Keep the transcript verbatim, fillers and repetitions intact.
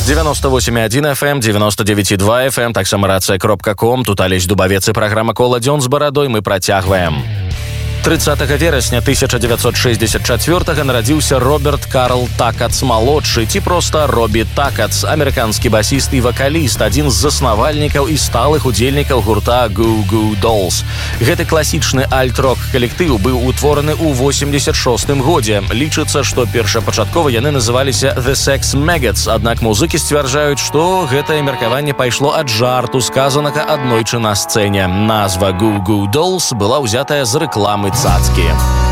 девяносто восемь и один эф эм, девяносто девять и два эф эм, таксама рация кропка ком. Тут Алесь Дубавец и программа «Кола дзён з барадой». Мы працягваем. трыццатага верасня тысяча девятьсот шестьдесят четвёртага нарадзіўся Роберт Карл Такац малодшы, ці проста Робі Такац, амерыканскі басіст і вакаліст, адзін з заснавальнікаў і сталых удзельнікаў гурта Goo Goo Dolls. Гэты класічны альт-рок калектыў быў утвораны ў восемьдесят шостым годзе. Лічыцца, што першапачаткова яны называліся The Sex Maggots, аднак музыкі сцвярджаюць, што гэтае меркаванне пайшло ад жарту, сказанага аднойчы на сцэне. Назва Goo Goo Dolls была ўзятая з рэкламы цацкі.